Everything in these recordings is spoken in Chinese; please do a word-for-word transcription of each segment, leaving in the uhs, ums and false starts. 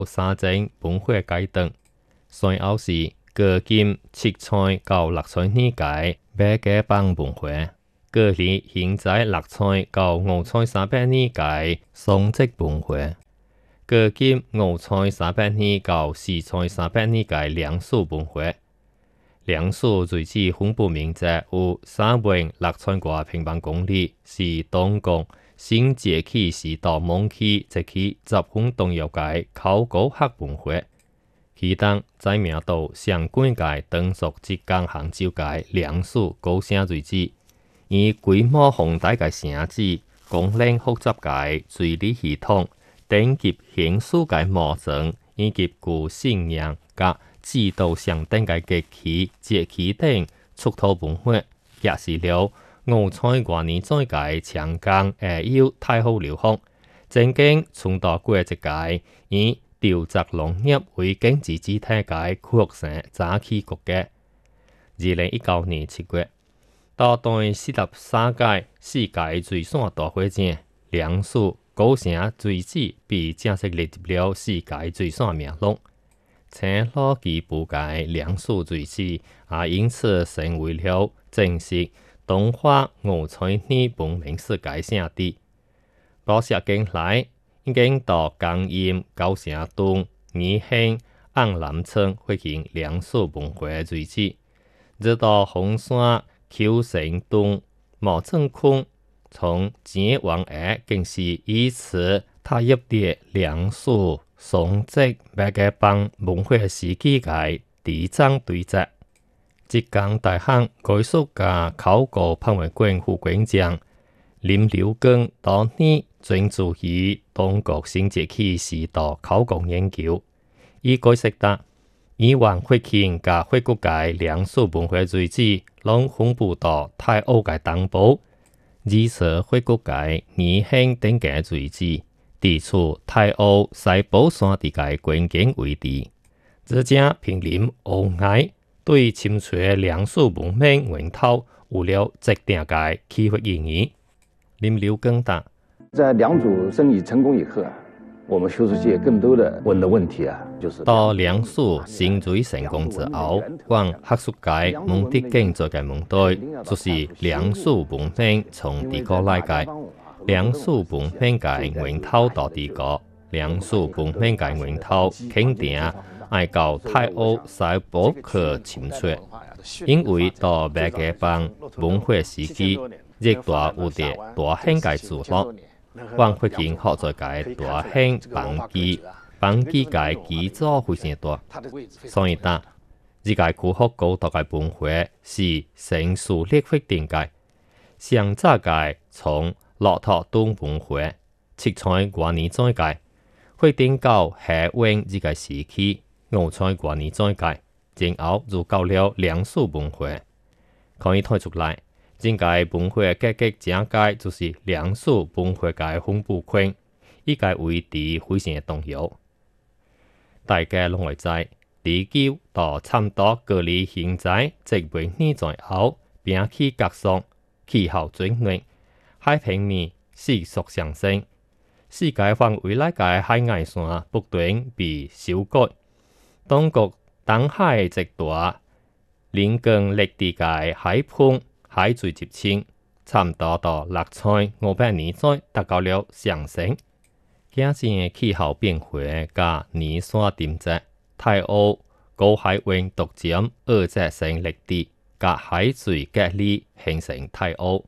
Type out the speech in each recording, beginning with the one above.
有三種文化階段。隨後是過金七彩到六彩年間馬家浜文化，過年現在六彩到五彩三百年間雙節文化，過金五彩三百年到四彩三百年間良渚文化。良渚最指分布面積有三萬六千多平方公里，是當國新石器時代末期即期十分重要嘅考古學文化。其中知名度上幾屆當屬浙江杭州嘅良渚高城遺址，以規模宏大嘅城址、功能複雜嘅水利系統、等級顯著嘅模型，以及具信仰甲制度相等嘅節期、節期等出土文化，也是了五彩元年再嘅長江下游太后流域，曾經從到過一屆以潮汐農業為經濟主體嘅擴城早期國家。二零一九年七月，到第四十三屆世界水產大會展，良渚高城遺址被正式列入了世界水產名錄。青羅基部嘅良渚遺址也因此成為了正式東華五彩年文明世界聖地。多少年來，已經到江陰、高城東、宜興、安南村發現良渚文化遺址，直到紅山、丘城東、毛鎮坑，從前往下更是以此踏入啲良渚雙節馬家浜文化史記嘅第一張對則。浙江大學藝術家考古博物館副館長林柳根當年專注於中國新石器時代考古研究，伊解釋得以往發現甲發掘嘅良渚文化遺址，攏分布到太湖嘅東部，而且發掘嘅宜興等嘅遺址，地處太湖西部山地嘅關鍵位置，這正瀕臨甕崖，對清楚良渚文明源頭有了極大嘅啟發意義。林柳根答： 在良渚生意成功以後啊，我們學術界更多的問的問題啊，就是到良渚新水成功之後，往學術界問得更多嘅問題，就是良渚文明從地個來嘅，良渚文明嘅源頭到地個，良渚文明嘅源頭肯定愛到太湖西部去尋找，因為到馬家浜文化史記，亦大有啲大興嘅聚落。往發現學在嘅大興邦基，邦基嘅基座非常大，所以答呢個古學高度嘅文化是成熟力發展嘅。上早嘅從駱駝東文化，七彩元年再界發展到下溫呢個時期，五彩元年再界，然後就到了良渚文化，可以睇出來。整個文化結構整個就是良渚文化嘅分布圈，依個位置非常重要。大家攏會知，地球到差唔多距離現在一萬年左右，冰期隔霜，氣候轉暖，海平面迅速上升，世界範圍內嘅海岸線不斷被修改，當國東海一帶鄰近陸地嘅海灘。海水接清，差唔多到六千五百年再達到了上升。加上氣候變化加年山點質，太湖高海溫逐漸二質性陸地加海水隔離形成太湖。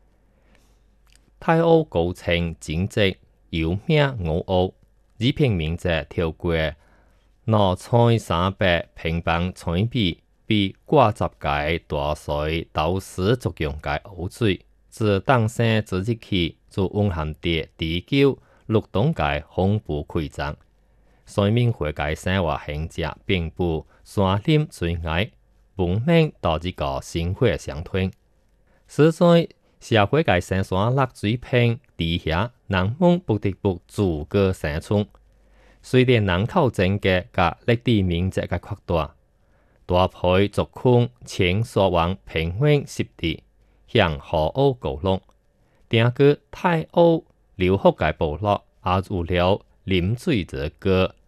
太湖高層整質有名五湖，日平面積超過兩千三百平方千米。被掛雜嘅大水導致作用嘅湖水，自誕生之日起就蘊含着地球陸動嘅豐富饋贈。生命活嘅生活形跡遍布山林水崖，文明到這個生活相通。實在社會嘅山山落水坪底下，人們不得不自個生存。雖然人口增加甲陸地面積嘅擴大，大批族群遷徙往平原濕地，向河湖高落。定個太湖流域嘅部落也有了飲水這個